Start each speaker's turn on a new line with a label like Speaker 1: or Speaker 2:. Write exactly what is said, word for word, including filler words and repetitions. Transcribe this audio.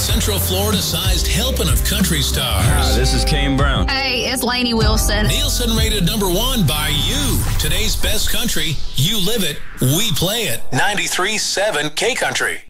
Speaker 1: Central Florida-sized helping of country stars.
Speaker 2: Hi, this is Kane Brown.
Speaker 3: Hey, it's Lainey Wilson.
Speaker 1: Nielsen rated number one by you. Today's best country. You live it. We play it. ninety-three point seven K Country.